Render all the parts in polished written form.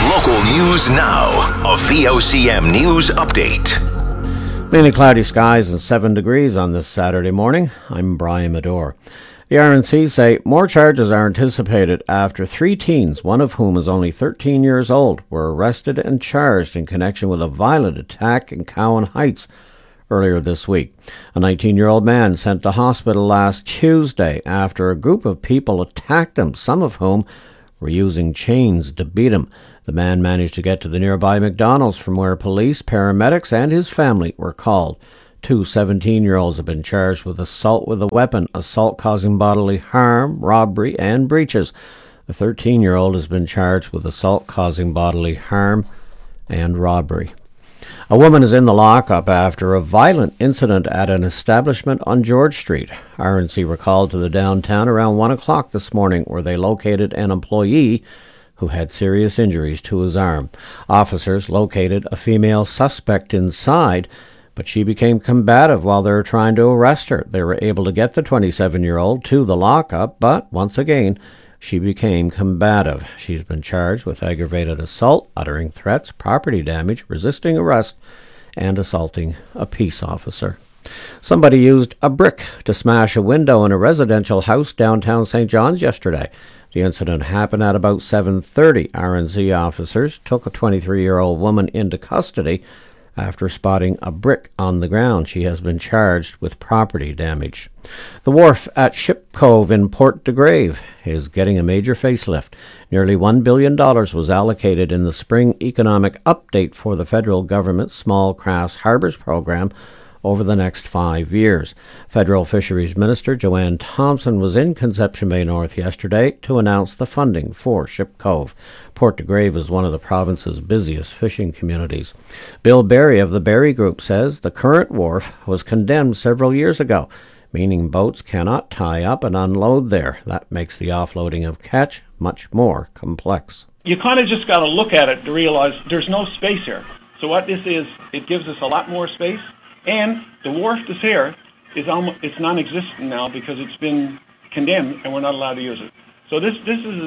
Local news now. A VOCM news update. Mainly cloudy skies and 7 degrees on this Saturday morning. I'm Brian Medore. The RNC say more charges are anticipated after 3 teens, one of whom is only 13 years old, were arrested and charged in connection with a violent attack in Cowan Heights earlier this week. A 19-year-old man sent to hospital last Tuesday after a group of people attacked him, some of whom were using chains to beat him. The man managed to get to the nearby McDonald's, from where police, paramedics and his family were called. 2 17-year-olds have been charged with assault with a weapon, assault causing bodily harm, robbery and breaches. The 13-year-old has been charged with assault causing bodily harm and robbery. A woman is in the lockup after a violent incident at an establishment on George Street. RNC were called to the downtown around 1 o'clock this morning, where they located an employee who had serious injuries to his arm. Officers located a female suspect inside, but she became combative while they were trying to arrest her. They were able to get the 27-year-old to the lockup, but once again, she became combative. She's been charged with aggravated assault, uttering threats, property damage, resisting arrest, and assaulting a peace officer. Somebody used a brick to smash a window in a residential house downtown St. John's yesterday. The incident happened at about 7:30. RNC officers took a 23-year-old woman into custody after spotting a brick on the ground. She has been charged with property damage. The wharf at Ship Cove in Port de Grave is getting a major facelift. Nearly $1 billion was allocated in the spring economic update for the federal government's Small Crafts Harbors program over the next 5 years. Federal Fisheries Minister Joanne Thompson was in Conception Bay North yesterday to announce the funding for Ship Cove. Port de Grave is one of the province's busiest fishing communities. Bill Berry of the Berry Group says the current wharf was condemned several years ago, meaning boats cannot tie up and unload there. That makes the offloading of catch much more complex. You kind of just got to look at it to realize there's no space here. So what this is, it gives us a lot more space. And the wharf that's here is it's non-existent now because it's been condemned and we're not allowed to use it. So this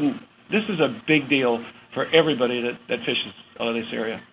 is a big deal for everybody that fishes out of this area.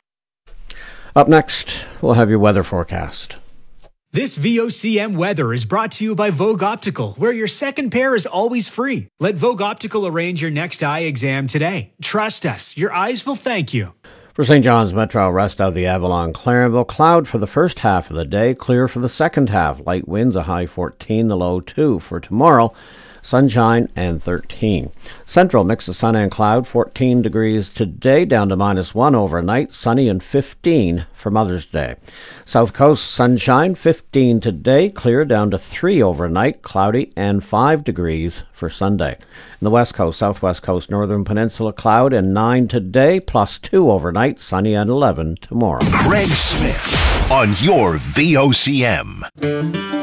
Up next, we'll have your weather forecast. This VOCM weather is brought to you by Vogue Optical, where your second pair is always free. Let Vogue Optical arrange your next eye exam today. Trust us, your eyes will thank you. For St. John's Metro, rest out of the Avalon, Clarenville, cloud for the first half of the day, clear for the second half. Light winds, a high 14, the low 2. For tomorrow, sunshine and 13. Central, mix of sun and cloud, 14 degrees today, down to -1 overnight, sunny and 15 for Mother's Day. South Coast, sunshine, 15 today, clear down to 3 overnight, cloudy and 5 degrees for Sunday. In the West Coast, Southwest Coast, Northern Peninsula, cloud and 9 today, +2 overnight, sunny and 11 tomorrow. Craig Smith on your VOCM.